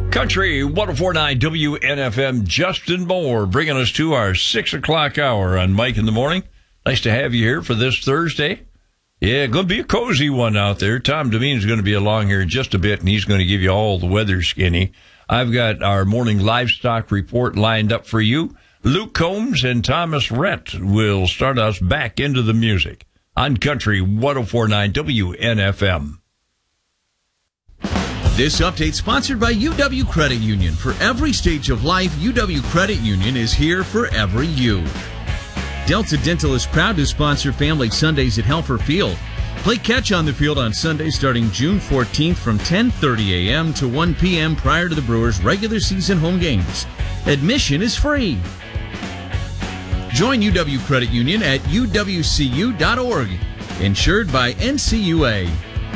Country 104.9 WNFM, Justin Moore bringing us to our 6 o'clock hour on Mike in the Morning. Nice to have you here for this Thursday. Yeah, going to be a cozy one out there. Tom Devine is going to be along here in just a bit, and he's going to give you all the weather skinny. I've got our morning livestock report lined up for you. Luke Combs and Thomas Rhett will start us back into the music on Country 104.9 WNFM. This update sponsored by UW Credit Union. For every stage of life, UW Credit Union is here for every you. Delta Dental is proud to sponsor Family Sundays at Helfer Field. Play catch on the field on Sunday starting June 14th from 10:30 a.m. to 1 p.m. prior to the Brewers' regular season home games. Admission is free. Join UW Credit Union at uwcu.org. Insured by NCUA.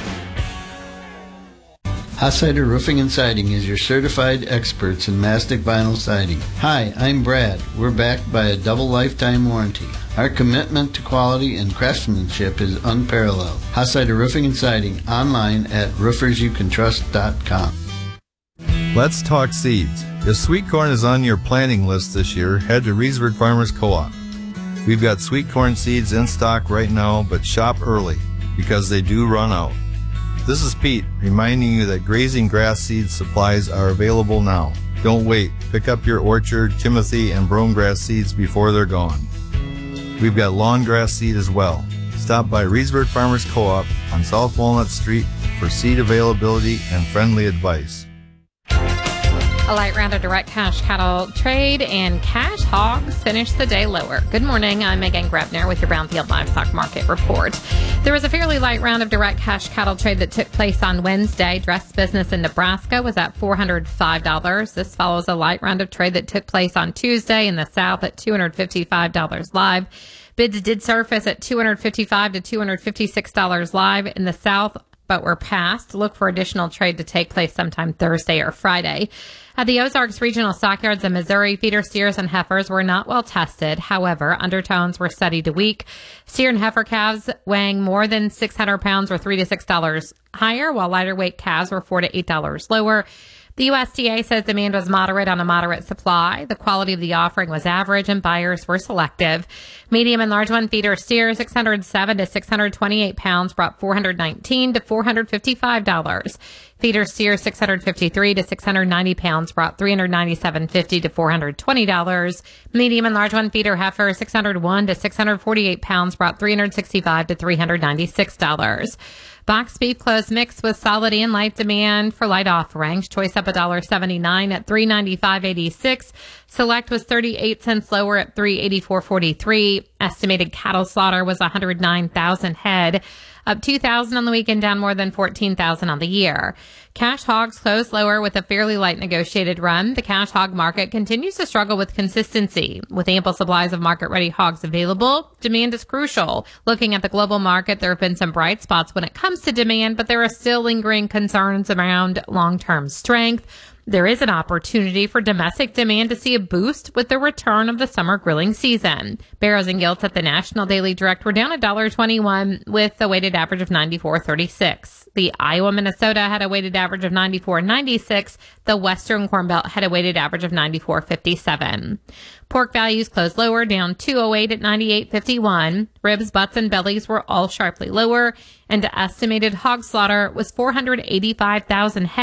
Hossider Roofing and Siding is your certified experts in mastic vinyl siding. Hi, I'm Brad. We're backed by a double lifetime warranty. Our commitment to quality and craftsmanship is unparalleled. Hossider Roofing and Siding, online at roofersyoucantrust.com. Let's talk seeds. If sweet corn is on your planting list this year, head to Reesburg Farmers Co-op. We've got sweet corn seeds in stock right now, but shop early because they do run out. This is Pete, reminding you that grazing grass seed supplies are available now. Don't wait. Pick up your orchard, timothy, and brome grass seeds before they're gone. We've got lawn grass seed as well. Stop by Reesburg Farmers Co-op on South Walnut Street for seed availability and friendly advice. A light round of direct cash cattle trade and cash hogs finished the day lower. Good morning. I'm Megan Grebner with your Brownfield Livestock Market Report. There was a fairly light round of direct cash cattle trade that took place on Wednesday. Dress business in Nebraska was at $405. This follows a light round of trade that took place on Tuesday in the South at $255 live. Bids did surface at $255 to $256 live in the South, but were passed. Look for additional trade to take place sometime Thursday or Friday. At the Ozarks Regional Stockyards in Missouri, feeder steers and heifers were not well tested. However, undertones were steady to weak. Steer and heifer calves weighing more than 600 pounds were $3 to $6 higher, while lighter weight calves were $4 to $8 lower. The USDA says demand was moderate on a moderate supply. The quality of the offering was average and buyers were selective. Medium and large one feeder steers, 607 to 628 pounds, brought $419 to $455. Feeder steers, 653 to 690 pounds, brought $397.50 to $420. Medium and large one feeder heifer, 601 to 648 pounds, brought $365 to $396. Boxed beef closed mix with solid and light demand for light offerings. Choice up $1.79 at $395.86. Select was 38 cents lower at $384.43. Estimated cattle slaughter was 109,000 head, up 2,000 on the weekend, down more than 14,000 on the year. Cash hogs closed lower with a fairly light negotiated run. The cash hog market continues to struggle with consistency. With ample supplies of market-ready hogs available, demand is crucial. Looking at the global market, there have been some bright spots when it comes to demand, but there are still lingering concerns around long-term strength. There is an opportunity for domestic demand to see a boost with the return of the summer grilling season. Barrows and Gilts at the National Daily Direct were down $1.21 with a weighted average of 94.36. The Iowa Minnesota had a weighted average of 94.96. The Western Corn Belt had a weighted average of 94.57. Pork values closed lower, down $2.08 at 98.51. Ribs, butts, and bellies were all sharply lower, and estimated hog slaughter was 485,000 head.